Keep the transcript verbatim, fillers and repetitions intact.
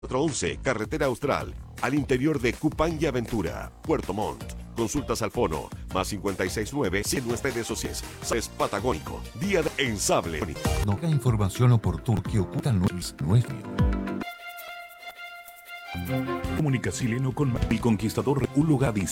cuatro once, Carretera Austral, al interior de Cupán y Aventura, Puerto Montt. Consultas al fono, más cincuenta y seis nueve, en nuestras redes sociales. Es Patagónico, Día de Ensable. No da información oportuna que oculta nuestro. Comunica chileno con el conquistador, un lugar